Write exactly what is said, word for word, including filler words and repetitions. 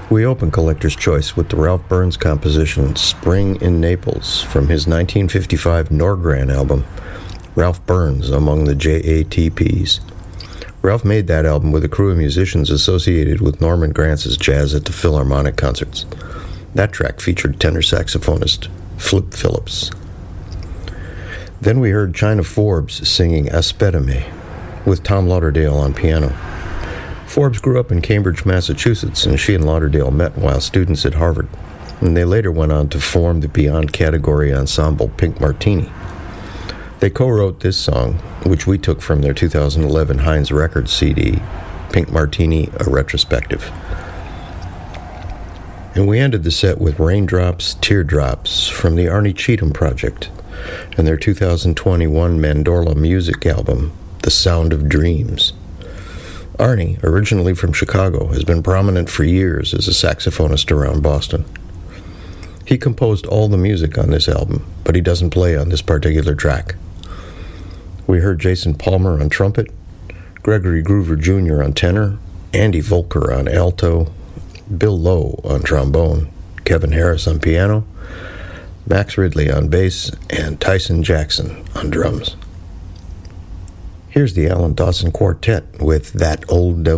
We open Collector's Choice with the Ralph Burns composition Spring in Naples from his nineteen fifty-five Norgran album, Ralph Burns Among the J A T Ps. Ralph made that album with a crew of musicians associated with Norman Grantz's Jazz at the Philharmonic concerts. That track featured tenor saxophonist Flip Phillips. Then we heard China Forbes singing Espérame with Tom Lauderdale on piano. Forbes grew up in Cambridge, Massachusetts, and she and Lauderdale met while students at Harvard, and they later went on to form the Beyond Category ensemble Pink Martini. They co-wrote this song, which we took from their two thousand eleven Heinz Records C D, Pink Martini, A Retrospective. And we ended the set with Raindrops, Teardrops from the Arnie Cheatham Project and their two thousand twenty-one Mandorla music album, The Sound of Dreams. Arnie, originally from Chicago, has been prominent for years as a saxophonist around Boston. He composed all the music on this album, but he doesn't play on this particular track. We heard Jason Palmer on trumpet, Gregory Groover Junior on tenor, Andy Volker on alto, Bill Lowe on trombone, Kevin Harris on piano, Max Ridley on bass, and Tyson Jackson on drums. Here's the Alan Dawson Quartet with That Old Devil